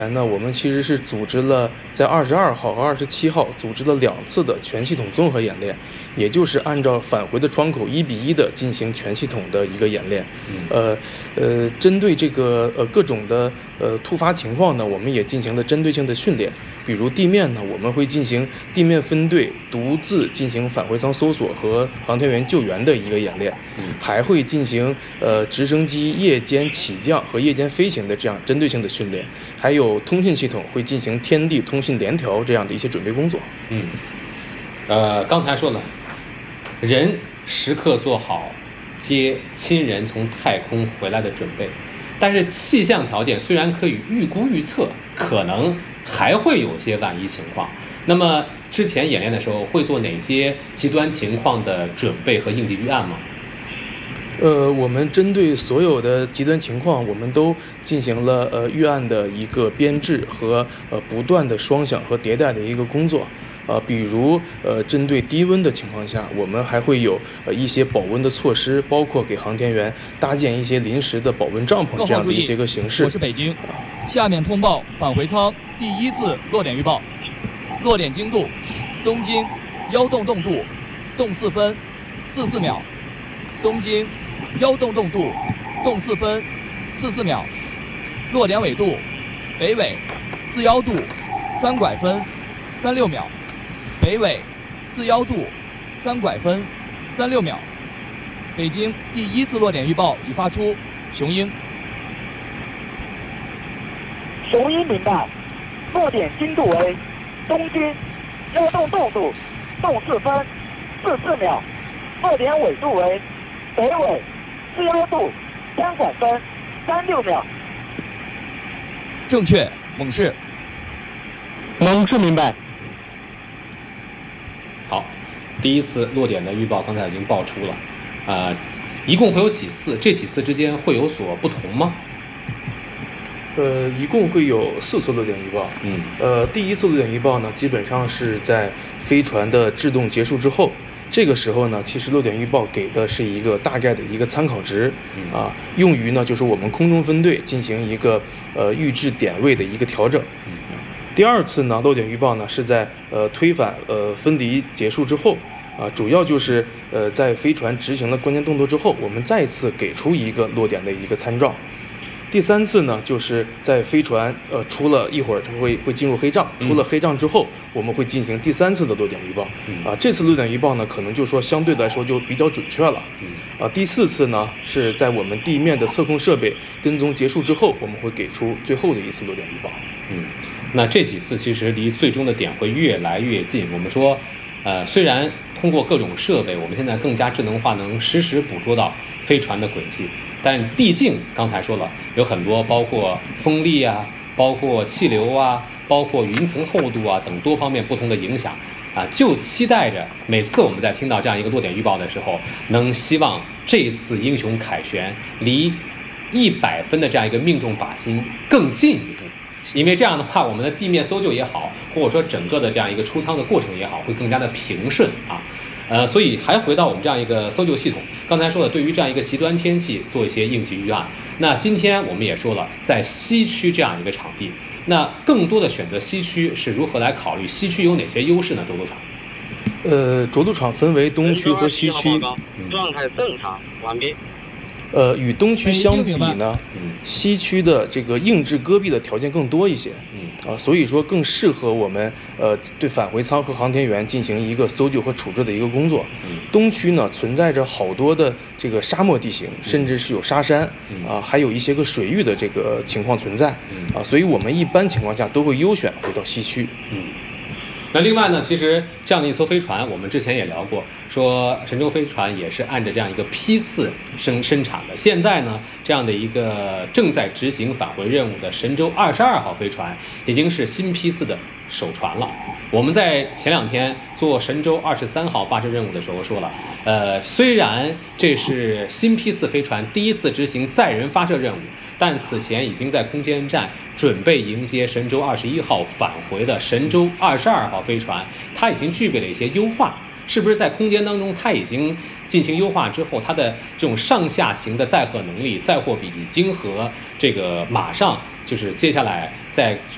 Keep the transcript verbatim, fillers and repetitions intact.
呢，我们其实是组织了在二十二号和二十七号组织了两次的全系统综合演练，也就是按照返回的窗口一比一的进行全系统的一个演练。呃呃，针对这个呃各种的呃突发情况呢，我们也进行了针对性的训练。比如地面呢，我们会进行地面分队独自进行返回舱搜索和航天员救援的一个演练，还会进行呃直升机夜间起降和夜间飞行的这样针对性的训练，还有通信系统会进行天地通信联调这样的一些准备工作。 嗯，呃，刚才说了，人时刻做好接亲人从太空回来的准备，但是气象条件虽然可以预估预测，可能还会有些万一情况。那么之前演练的时候会做哪些极端情况的准备和应急预案吗？ 呃，我们针对所有的极端情况，我们都进行了呃预案的一个编制和呃不断的双响和迭代的一个工作。呃，比如呃，针对低温的情况下，我们还会有呃一些保温的措施，包括给航天员搭建一些临时的保温帐篷这样的一些个形式。 我是北京，下面通报返回舱第一次落点预报。落点经度：东经幺洞洞度，洞四分四四秒；东经幺洞洞度，洞四分四四秒。落点纬度：北纬四幺度，三拐分三六秒。北纬四幺度，三拐分三六秒。北京第一次落点预报已发出，雄鹰。 雄鹰明白，落点经度为东经幺洞洞度，洞四分四四秒。落点纬度为北纬四幺度，三拐分三六秒。 正确，猛士。 猛士明白。 好，第一次落点的预报刚才已经报出了，呃，一共会有几次？这几次之间会有所不同吗？ 呃，一共会有四次落点预报。 嗯， 呃，第一次落点预报呢，基本上是在飞船的制动结束之后。这个时候呢，其实落点预报给的是一个大概的一个参考值，啊，用于呢就是我们空中分队进行一个呃预置点位的一个调整。第二次呢，落点预报呢是在呃推返呃分离结束之后，啊，主要就是呃在飞船执行了关键动作之后，我们再次给出一个落点的一个参照。第三次呢，就是在飞船呃出了一会儿会会进入黑障，出了黑障之后，我们会进行第三次的落点预报。啊，这次落点预报呢，可能就说相对来说就比较准确了。啊，第四次呢是在我们地面的测控设备跟踪结束之后，我们会给出最后的一次落点预报。 嗯，那这几次其实离最终的点会越来越近。我们说，呃，虽然通过各种设备，我们现在更加智能化，能实时捕捉到飞船的轨迹。但毕竟刚才说了，有很多包括风力啊，包括气流啊，包括云层厚度啊等多方面不同的影响啊，就期待着每次我们在听到这样一个落点预报的时候，能希望这次英雄凯旋离一百分的这样一个命中靶心更近一步。因为这样的话，我们的地面搜救也好，或者说整个的这样一个出舱的过程也好，会更加的平顺啊。呃，所以还回到我们这样一个搜救系统，刚才说的，对于这样一个极端天气做一些应急预案。那今天我们也说了，在西区这样一个场地，那更多的选择西区是如何来考虑？西区有哪些优势呢？着陆场？ 呃，着陆场分为东区和西区。 状态正常，完毕。 呃，与东区相比呢，西区的这个硬质戈壁的条件更多一些。啊，所以说更适合我们呃对返回舱和航天员进行一个搜救和处置的一个工作。东区呢存在着好多的这个沙漠地形，甚至是有沙山啊，还有一些个水域的这个情况存在啊，所以我们一般情况下都会优选回到西区。 嗯。那另外呢，其实这样的一艘飞船，我们之前也聊过，说神舟飞船也是按照这样一个批次生生产的。现在呢，这样的一个正在执行返回任务的神舟二十二号飞船，已经是新批次的首船了。我们在前两天做神舟二十三号发射任务的时候说了，呃，虽然这是新批次飞船第一次执行载人发射任务，但此前已经在空间站准备迎接神舟二十一号返回的神舟二十二号飞船，它已经具备了一些优化。是不是在空间当中它已经进行优化之后，它的这种上下行的载荷能力、载货比已经和这个马上就是接下来在